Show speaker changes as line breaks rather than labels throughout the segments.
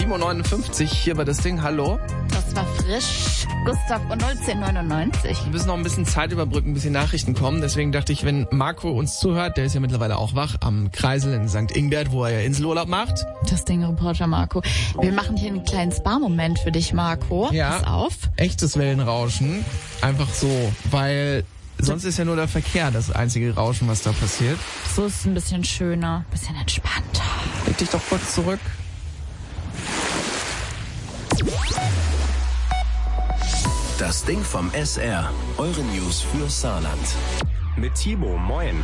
7.59 Uhr hier bei das Ding. Hallo.
Das war frisch. Gustav und 1999.
Wir müssen noch ein bisschen Zeit überbrücken, bis die Nachrichten kommen. Deswegen dachte ich, wenn Marco uns zuhört, der ist ja mittlerweile auch wach, am Kreisel in St. Ingbert, wo er ja Inselurlaub macht.
Das Ding, Reporter Marco. Wir machen hier einen kleinen Spa-Moment für dich, Marco.
Ja.
Pass auf.
Echtes Wellenrauschen. Einfach so, weil sonst ist ja nur der Verkehr das einzige Rauschen, was da passiert.
So ist es ein bisschen schöner, ein bisschen entspannter.
Leg dich doch kurz zurück.
Das Ding vom SR. Eure News für Saarland.
Mit Thibaut, moin.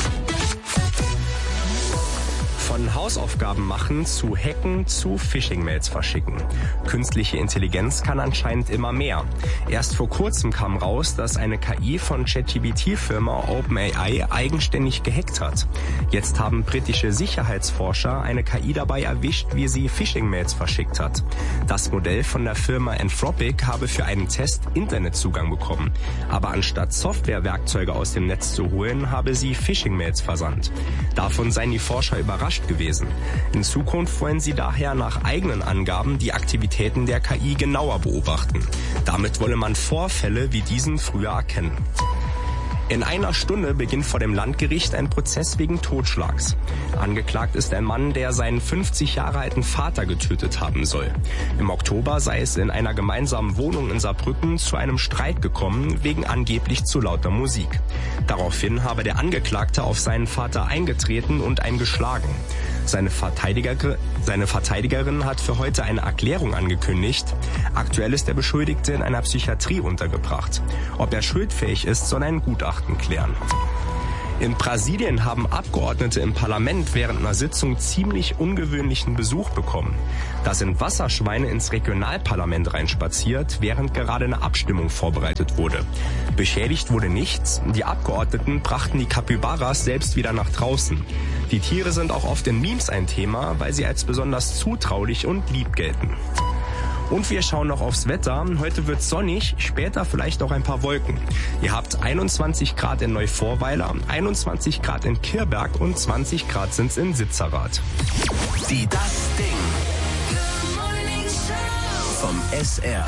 Von Hausaufgaben machen zu Hacken zu Phishing-Mails verschicken. Künstliche Intelligenz kann anscheinend immer mehr. Erst vor kurzem kam raus, dass eine KI von ChatGPT-Firma OpenAI eigenständig gehackt hat. Jetzt haben britische Sicherheitsforscher eine KI dabei erwischt, wie sie Phishing-Mails verschickt hat. Das Modell von der Firma Anthropic habe für einen Test Internetzugang bekommen. Aber anstatt Softwarewerkzeuge aus dem Netz zu holen, habe sie Phishing-Mails versandt. Davon seien die Forscher überrascht gewesen. In Zukunft wollen sie daher nach eigenen Angaben die Aktivitäten der KI genauer beobachten. Damit wolle man Vorfälle wie diesen früher erkennen. In einer Stunde beginnt vor dem Landgericht ein Prozess wegen Totschlags. Angeklagt ist ein Mann, der seinen 50 Jahre alten Vater getötet haben soll. Im Oktober sei es in einer gemeinsamen Wohnung in Saarbrücken zu einem Streit gekommen, wegen angeblich zu lauter Musik. Daraufhin habe der Angeklagte auf seinen Vater eingetreten und ihn geschlagen. Seine Verteidigerin hat für heute eine Erklärung angekündigt. Aktuell ist der Beschuldigte in einer Psychiatrie untergebracht. Ob er schuldfähig ist, soll ein Gutachten klären. In Brasilien haben Abgeordnete im Parlament während einer Sitzung ziemlich ungewöhnlichen Besuch bekommen. Da sind Wasserschweine ins Regionalparlament reinspaziert, während gerade eine Abstimmung vorbereitet wurde. Beschädigt wurde nichts. Die Abgeordneten brachten die Capybaras selbst wieder nach draußen. Die Tiere sind auch oft in Memes ein Thema, weil sie als besonders zutraulich und lieb gelten. Und wir schauen noch aufs Wetter. Heute wird sonnig, später vielleicht auch ein paar Wolken. Ihr habt 21 Grad in Neuvorweiler, 21 Grad in Kirberg und 20 Grad sind's in Sitzerath.
Die Das Ding vom SR.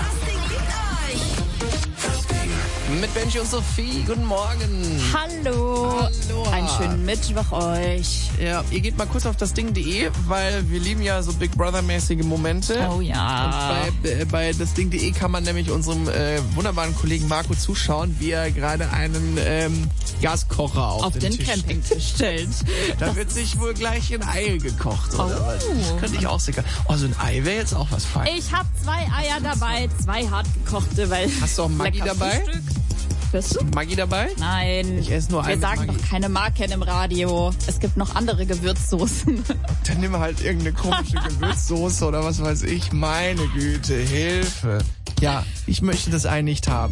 Mit Benji und Sophie, guten Morgen.
Hallo.
Hallo.
Einen schönen Mittwoch euch.
Ja, ihr geht mal kurz auf das Ding.de, weil wir lieben ja so Big Brother-mäßige Momente.
Oh ja.
Und bei das Ding.de kann man nämlich unserem wunderbaren Kollegen Marco zuschauen, wie er gerade einen Gaskocher auf den Tisch
Campingtisch stellt.
Da wird sich wohl gleich ein Ei gekocht, oder was? Das könnte ich auch sicher. Oh, so ein Ei wäre jetzt auch was Feines.
Ich habe 2 Eier dabei, 2 hart gekochte, weil
Hast du auch Maggi
lecker
dabei?
Frühstück. Bist du?
Maggi dabei?
Nein.
Ich esse nur
Wir
einen mit
sagen
Maggi.
doch keine Marken im Radio. Es gibt noch andere Gewürzsoßen.
Dann nimm halt irgendeine komische Gewürzsoße oder was weiß ich. Meine Güte, Hilfe. Ja, ich möchte das Ei nicht haben.